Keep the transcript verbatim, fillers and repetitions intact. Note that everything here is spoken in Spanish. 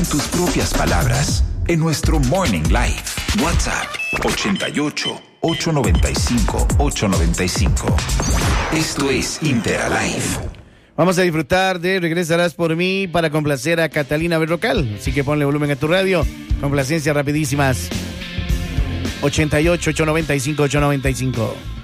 tus propias palabras en nuestro Morning Live. WhatsApp ochenta y ocho, ochocientos noventa y cinco, ochocientos noventa y cinco. Esto es Interalive. Vamos a disfrutar de Regresarás por mí para complacer a Catalina Berrocal. Así que ponle volumen a tu radio. Complacencias rapidísimas. ochenta y ocho, ochocientos noventa y cinco, ochocientos noventa y cinco.